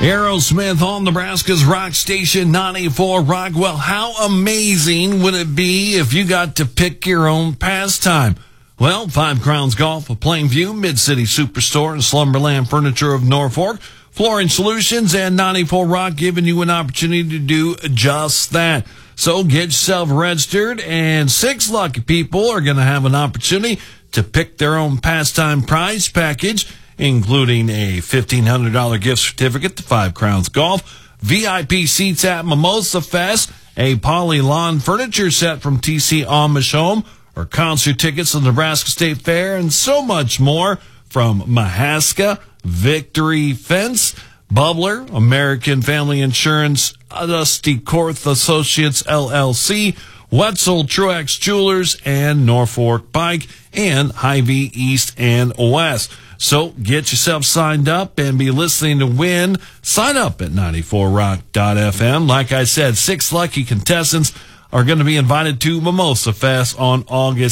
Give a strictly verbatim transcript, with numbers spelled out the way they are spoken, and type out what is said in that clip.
Aerosmith on Nebraska's Rock Station ninety-four Rock. Well, how amazing would it be if you got to pick your own pastime? Well, Five Crowns Golf of Plainview, Mid-City Superstore, and Slumberland Furniture of Norfolk, Flooring Solutions, and ninety-four Rock giving you an opportunity to do just that. So get yourself registered, and six lucky people are going to have an opportunity to pick their own pastime prize package, including a fifteen hundred dollars gift certificate to Five Crowns Golf, V I P seats at Mimosa Fest, a Poly Lawn furniture set from T C Amish Home, or concert tickets to the Nebraska State Fair, and so much more from Mahaska, Victory Fence, Bubbler, American Family Insurance, Dusty Korth Associates L L C, Wetzel Truex Jewelers, and Norfolk Bike, and Hy-Vee East and West. So get yourself signed up and be listening to win. Sign up at ninety-four rock dot f m. Like I said, six lucky contestants are going to be invited to Mimosa Fest on August